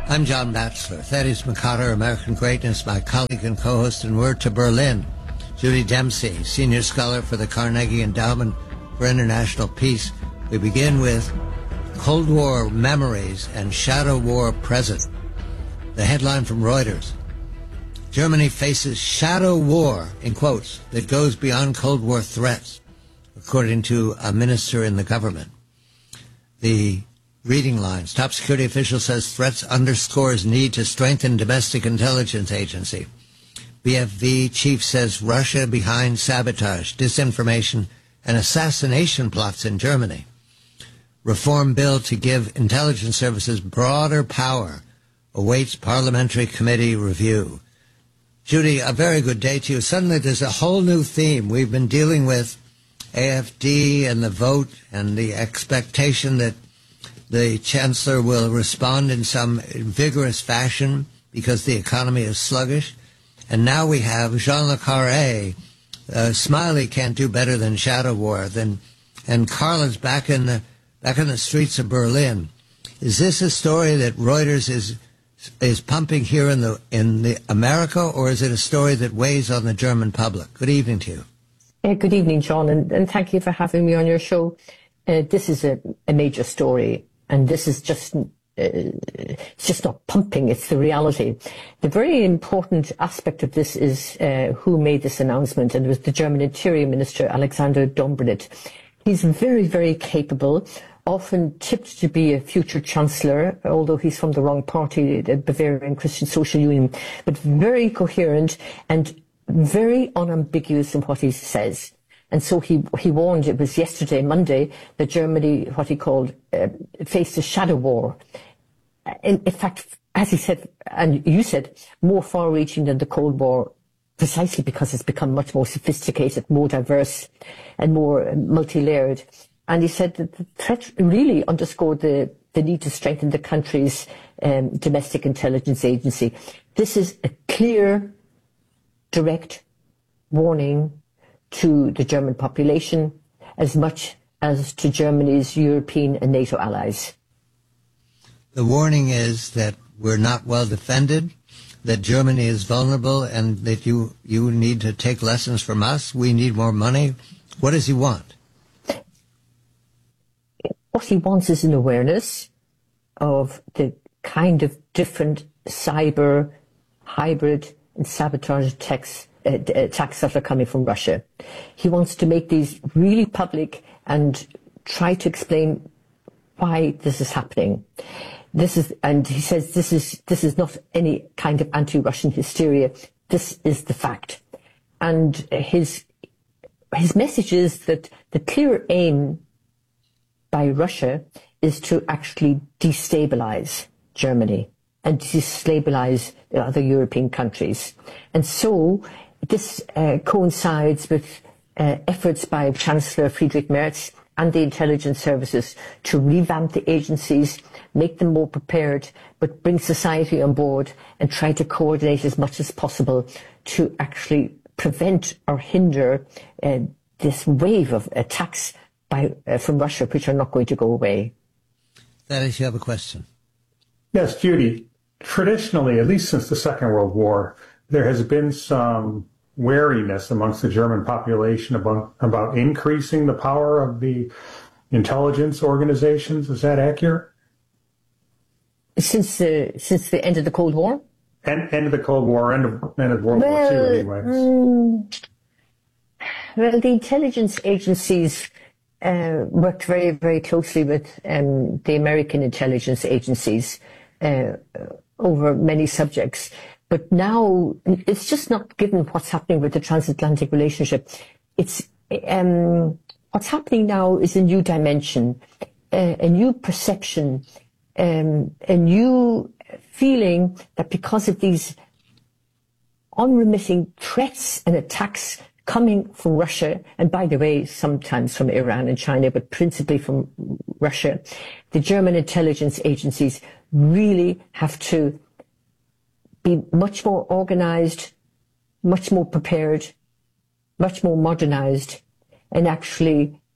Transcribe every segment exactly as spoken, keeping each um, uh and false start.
I'm John Batchelor. Thaddeus McCotter, American Greatness, my colleague and co-host, and we're to Berlin. Judy Dempsey, Senior Scholar for the Carnegie Endowment for International Peace. We begin with Cold War Memories and Shadow War Present. The headline from Reuters. Germany faces shadow war, in quotes, that goes beyond Cold War threats, according to a minister in the government. The reading lines. Top security official says threats underscores need to strengthen domestic intelligence agency. B F V chief says Russia behind sabotage, disinformation, and assassination plots in Germany. Reform bill to give intelligence services broader power awaits parliamentary committee review. Judy, a very good day to you. Suddenly there's a whole new theme. We've been dealing with A F D and the vote and the expectation that the chancellor will respond in some vigorous fashion because the economy is sluggish. And now we have Jean Le Carré. Uh, Smiley can't do better than shadow war. Then, and Carlin's back in the back in the streets of Berlin. Is this a story that Reuters is is pumping here in the in the America, or is it a story that weighs on the German public? Good evening to you. Yeah, good evening, John, and, and thank you for having me on your show. Uh, this is a, a major story. And this is just, uh, it's just not pumping, it's the reality. The very important aspect of this is uh, who made this announcement, and it was the German Interior Minister, Alexander Dobrindt. He's very, very capable, often tipped to be a future chancellor, although he's from the wrong party, the Bavarian Christian Social Union, but very coherent and very unambiguous in what he says. And so he he warned, it was yesterday, Monday, that Germany, what he called, uh, faced a shadow war. In, in fact, as he said, and you said, more far-reaching than the Cold War, precisely because it's become much more sophisticated, more diverse, and more multi-layered. And he said that the threat really underscored the, the need to strengthen the country's um, domestic intelligence agency. This is a clear, direct warning to the German population as much as to Germany's European and NATO allies. The warning is that we're not well defended, that Germany is vulnerable, and that you, you need to take lessons from us. We need more money. What does he want? What he wants is an awareness of the kind of different cyber, hybrid, and sabotage attacks Uh, attacks that are coming from Russia. He wants to make these really public and try to explain why this is happening. This is, and he says this is this is not any kind of anti-Russian hysteria. This is the fact. And his his message is that the clear aim by Russia is to actually destabilize Germany and destabilize the other European countries. And so this uh, coincides with uh, efforts by Chancellor Friedrich Merz and the intelligence services to revamp the agencies, make them more prepared, but bring society on board and try to coordinate as much as possible to actually prevent or hinder uh, this wave of attacks by, uh, from Russia, which are not going to go away. That is, you have a question. Yes, Judy. Traditionally, at least since the Second World War, there has been some wariness amongst the German population about, about increasing the power of the intelligence organizations. Is that accurate? Since the since the end of the Cold War? End, end of the Cold War, end of, end of World well, War Two, anyways. Um, well, the intelligence agencies uh, worked very, very closely with um, the American intelligence agencies uh, over many subjects. But now it's just not given what's happening with the transatlantic relationship. It's um, what's happening now is a new dimension, uh, a new perception, um, a new feeling that because of these unremitting threats and attacks coming from Russia, and by the way, sometimes from Iran and China, but principally from Russia, the German intelligence agencies really have to be much more organized, much more prepared, much more modernized, and actually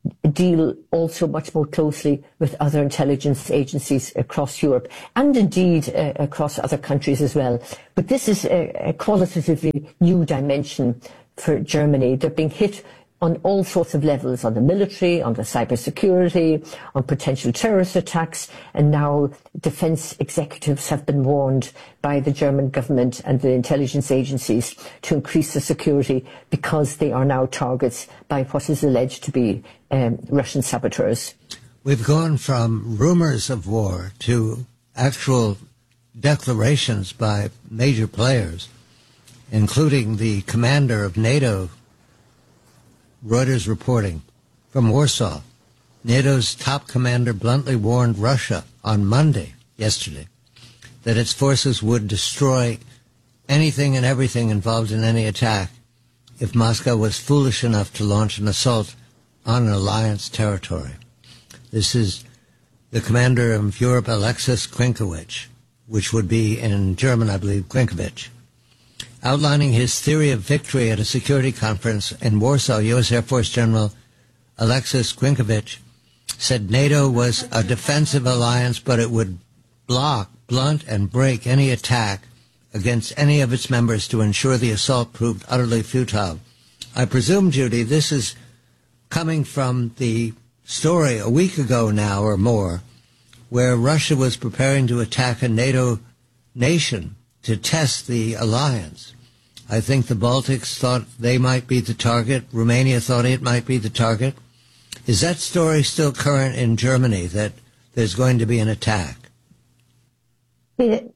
deal also much more closely with other intelligence agencies across Europe and indeed uh, across other countries as well. But this is a, a qualitatively new dimension for Germany. They're being hit on all sorts of levels, on the military, on the cybersecurity, on potential terrorist attacks, and now defence executives have been warned by the German government and the intelligence agencies to increase the security because they are now targets by what is alleged to be um, Russian saboteurs. We've gone from rumors of war to actual declarations by major players, including the commander of NATO. Reuters reporting from Warsaw. NATO's top commander bluntly warned Russia on Monday, yesterday, that its forces would destroy anything and everything involved in any attack if Moscow was foolish enough to launch an assault on an alliance territory. This is the commander of Europe, Alexis Krinkowicz, which would be in German, I believe, Krinkowicz. Outlining his theory of victory at a security conference in Warsaw, U S Air Force General Alexis Krinkowicz said NATO was a defensive alliance, but it would block, blunt, and break any attack against any of its members to ensure the assault proved utterly futile. I presume, Judy, this is coming from the story a week ago now or more, where Russia was preparing to attack a NATO nation to test the alliance. I think the Baltics thought they might be the target. Romania thought it might be the target. Is that story still current in Germany, that there's going to be an attack? It's,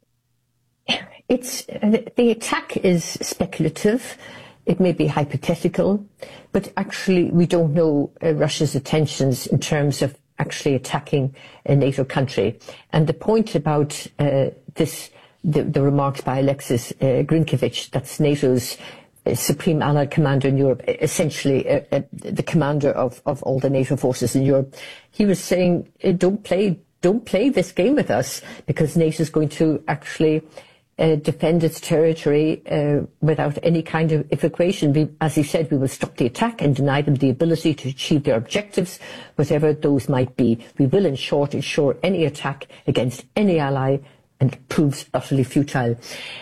the attack is speculative. It may be hypothetical, but actually we don't know uh, Russia's intentions in terms of actually attacking a NATO country. And the point about uh, this The, the remarks by Alexis uh, Krinkowicz, that's NATO's uh, supreme allied commander in Europe, essentially uh, uh, the commander of, of all the NATO forces in Europe. He was saying, uh, don't play, don't play this game with us, because NATO is going to actually uh, defend its territory uh, without any kind of evacuation. We, as he said, we will stop the attack and deny them the ability to achieve their objectives, whatever those might be. We will, in short, ensure any attack against any ally and proves utterly futile.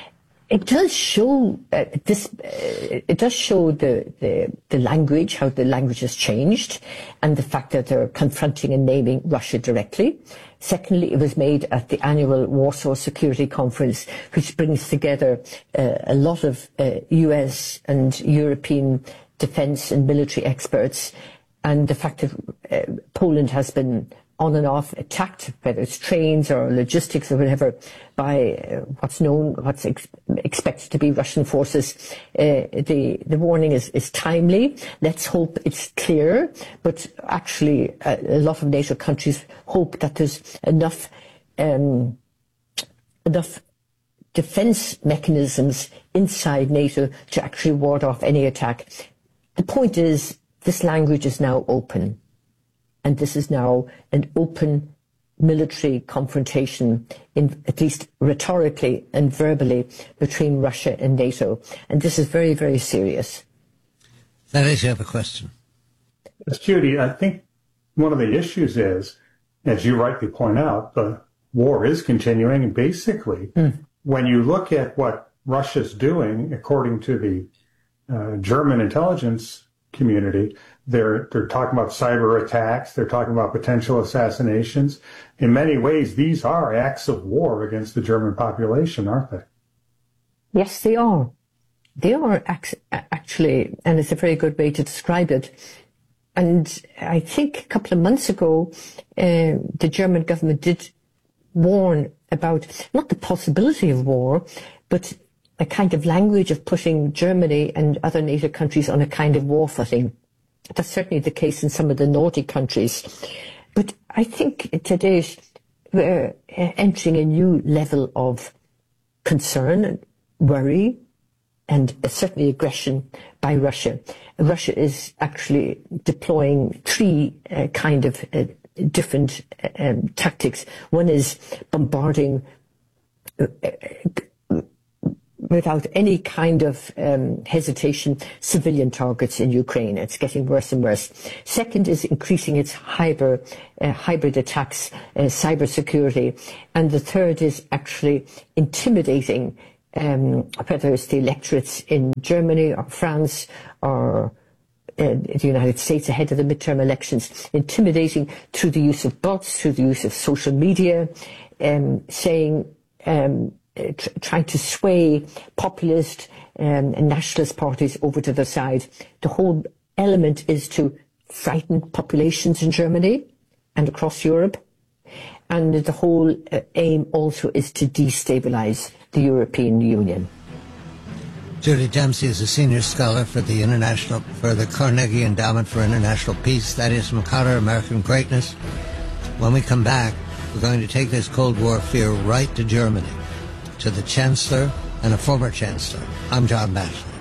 It does show uh, this. Uh, it does show the, the the language, how the language has changed, and the fact that they're confronting and naming Russia directly. Secondly, it was made at the annual Warsaw Security Conference, which brings together uh, a lot of uh, U S and European defence and military experts, and the fact that uh, Poland has been on and off attacked, whether it's trains or logistics or whatever, by uh, what's known, what's ex expected to be Russian forces. Uh, the the warning is, is timely. Let's hope it's clear. But actually, a, a lot of NATO countries hope that there's enough um, enough defence mechanisms inside NATO to actually ward off any attack. The point is, this language is now open. And this is now an open military confrontation, in, at least rhetorically and verbally, between Russia and NATO. And this is very, very serious. That is, you have a question. Yes, Judy, I think one of the issues is, as you rightly point out, the war is continuing. And basically, mm. when you look at what Russia's doing, according to the uh, German intelligence community, They're, they're talking about cyber attacks. They're talking about potential assassinations. In many ways, these are acts of war against the German population, aren't they? Yes, they are. They are actually, and it's a very good way to describe it. And I think a couple of months ago, uh, the German government did warn about not the possibility of war, but a kind of language of putting Germany and other NATO countries on a kind of war footing. That's certainly the case in some of the Nordic countries. But I think today we're entering a new level of concern, worry, and certainly aggression by Russia. Russia is actually deploying three uh, kind of uh, different uh, um, tactics. One is bombarding uh, without any kind of um, hesitation, civilian targets in Ukraine. It's getting worse and worse. Second is increasing its hybrid, uh, hybrid attacks, uh, cybersecurity. And the third is actually intimidating, um, whether it's the electorates in Germany or France or uh, the United States ahead of the midterm elections, intimidating through the use of bots, through the use of social media, um, saying... Um, Uh, tr- trying to sway populist um, and nationalist parties over to the side. The whole element is to frighten populations in Germany and across Europe. And the whole uh, aim also is to destabilise the European Union. Judy Dempsey is a senior scholar for the International, for the Carnegie Endowment for International Peace. Thaddeus McConnor, American Greatness. When we come back, we're going to take this Cold War fear right to Germany, to the Chancellor and a former Chancellor. I'm John Batchelor.